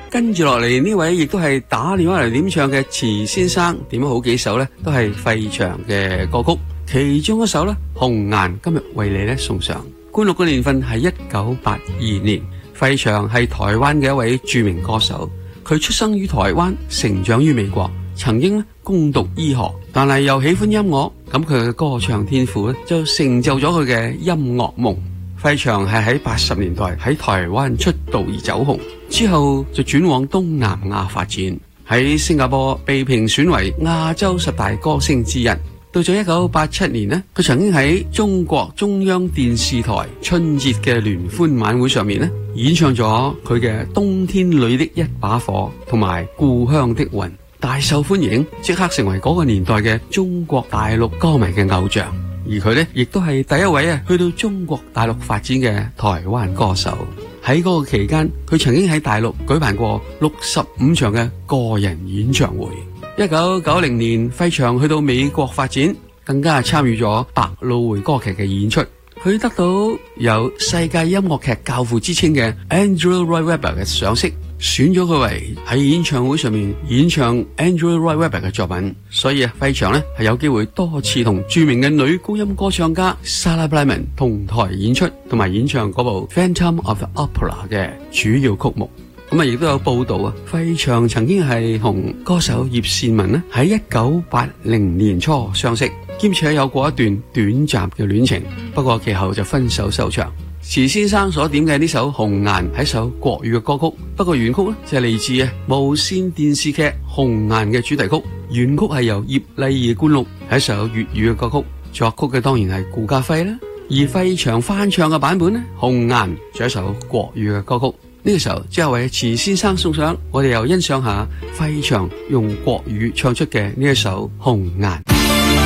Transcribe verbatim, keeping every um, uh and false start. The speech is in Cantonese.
跟住落嚟呢位亦都係打電話嚟點唱嘅遲先生，點咗好幾首呢都係費翔嘅歌曲，其中一首呢紅顏今日為你呢送上。觀錄嘅年份係一九八二年，費翔係台灣嘅一位著名歌手，佢出生於台灣，成長於美國，曾經呢攻讀醫學，但係又喜歡音樂，咁佢嘅歌唱天賦呢就成就咗佢嘅音樂夢。費翔係喺八十年代喺台灣出道而走紅，之後就轉往東南亞發展，喺新加坡被評選為亞洲十大歌星之一。到咗一九八七年呢，佢曾經喺中國中央電視台春節嘅聯歡晚會上面呢，演唱咗佢嘅《冬天裏的一把火》同埋《故鄉的雲》，大受歡迎，即刻成為嗰個年代嘅中國大陸歌迷嘅偶像。而佢呢，亦都係第一位啊去到中國大陸發展嘅台灣歌手。喺嗰個期間，佢曾經喺大陸舉辦過六十五場嘅個人演唱會。一九九零年，費翔去到美國發展，更加係參與咗百老匯歌劇嘅演出。佢得到有世界音樂劇教父之稱嘅 Andrew Lloyd Webber 嘅賞識，選咗佢為喺演唱會上面演唱 Andrew Lloyd Webber 嘅作品。所以啊，費翔呢係有機會多次同著名嘅女高音歌唱家 Sarah Brightman 同台演出，同埋演唱嗰部 Phantom of the Opera 嘅主要曲目。咁啊，亦都有報道啊，費翔曾經係同歌手葉倩文呢喺一九八零年初相識，兼且有過一段短暫嘅戀情，不過其後就分手收場。遲先生所點嘅呢首《紅顏》係一首國語嘅歌曲，不過原曲呢就係嚟自啊無綫電視劇《紅顏》嘅主題曲，原曲係由葉麗儀灌錄，係一首粵語嘅歌曲，作曲嘅當然係顧嘉輝啦。而費翔翻唱嘅版本呢，《紅顏》就係一首國語嘅歌曲。呢個時候之後為遲先生送上，我哋又欣賞下費翔用國語唱出嘅呢一首《紅顏》。